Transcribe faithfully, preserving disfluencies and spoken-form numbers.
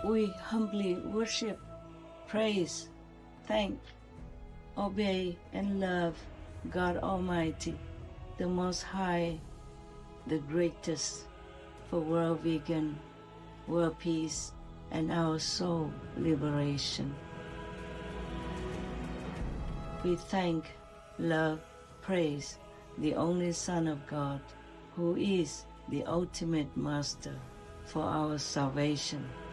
We humbly worship, praise, thank, obey, and love God Almighty, the Most High, the greatest, for world vegan, world peace, and our soul liberation. We thank, love, praise the only Son of God, who is the ultimate master for our salvation.